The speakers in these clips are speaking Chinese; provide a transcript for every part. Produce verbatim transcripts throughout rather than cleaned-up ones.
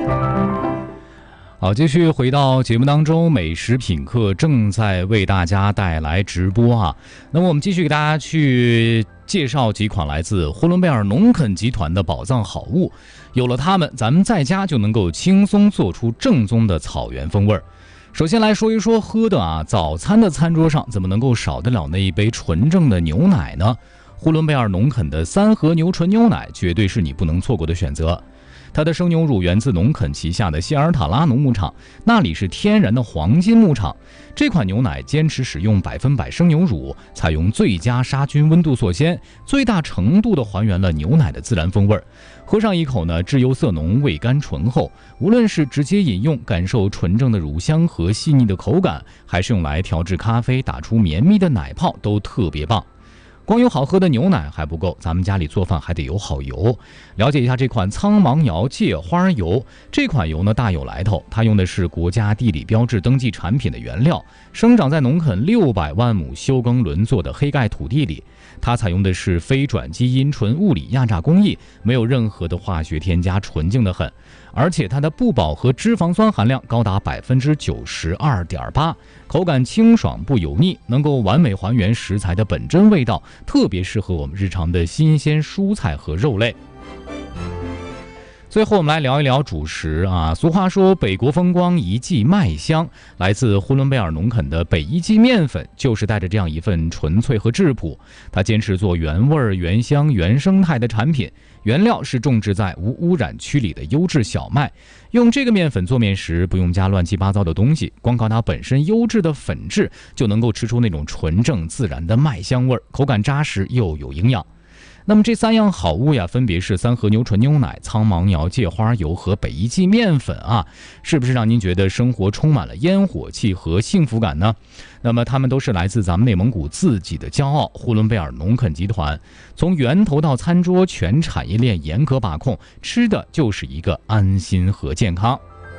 好，继续回到节目当中，美食品客正在为大家带来直播啊。那么我们继续给大家去介绍几款来自呼伦贝尔农垦集团的宝藏好物，有了它们，咱们在家就能够轻松做出正宗的草原风味儿。首先来说一说喝的啊，早餐的餐桌上怎么能够少得了那一杯纯正的牛奶呢？呼伦贝尔农垦的三和牛纯牛奶绝对是你不能错过的选择。它的生牛乳源自农垦旗下的谢尔塔拉农牧场，那里是天然的黄金牧场。这款牛奶坚持使用百分百生牛乳，采用最佳杀菌温度锁鲜，最大程度地还原了牛奶的自然风味。喝上一口呢，质优色浓，味甘醇厚。无论是直接饮用，感受纯正的乳香和细腻的口感，还是用来调制咖啡，打出绵密的奶泡，都特别棒。光有好喝的牛奶还不够，咱们家里做饭还得有好油。了解一下这款苍芒窑芥花油，这款油呢大有来头，它用的是国家地理标志登记产品的原料，生长在农垦六百万亩休耕轮作的黑盖土地里。它采用的是非转基因纯物理压榨工艺，没有任何的化学添加，纯净的很。而且它的不饱和脂肪酸含量高达百分之九十二点八，口感清爽不油腻，能够完美还原食材的本真味道，特别适合我们日常的新鲜蔬菜和肉类。最后我们来聊一聊主食啊。俗话说北国风光一季麦香，来自呼伦贝尔农垦的北一季面粉就是带着这样一份纯粹和质朴。它坚持做原味原香原生态的产品，原料是种植在无污染区里的优质小麦。用这个面粉做面时不用加乱七八糟的东西，光靠它本身优质的粉质就能够吃出那种纯正自然的麦香味，口感扎实又有营养。那么这三样好物呀，分别是三和牛纯牛奶、苍芒窑芥花油和北一季面粉啊，是不是让您觉得生活充满了烟火气和幸福感呢？那么它们都是来自咱们内蒙古自己的骄傲——呼伦贝尔农垦集团，从源头到餐桌，全产业链严格把控，吃的就是一个安心和健康。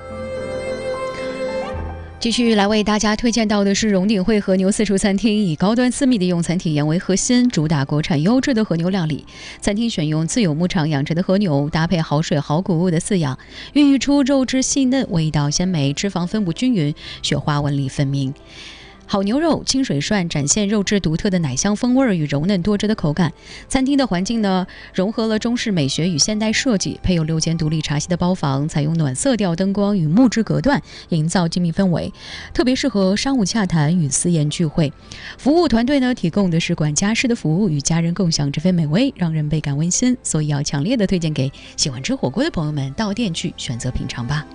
继续来为大家推荐到的是荣鼎汇和牛私厨餐厅，以高端私密的用餐体验为核心，主打国产优质的和牛料理。餐厅选用自有牧场养殖的和牛，搭配好水好谷物的饲养，孕育出肉质细嫩、味道鲜美、脂肪分布均匀、雪花纹理分明。好牛肉清水涮展现肉质独特的奶香风味与柔嫩多汁的口感。餐厅的环境呢，融合了中式美学与现代设计，配有六间独立茶席的包房，采用暖色调灯光与木质隔断，营造静谧氛围，特别适合商务洽谈与私宴聚会。服务团队呢，提供的是管家式的服务，与家人共享这份美味，让人倍感温馨。所以要强烈的推荐给喜欢吃火锅的朋友们，到店去选择品尝吧。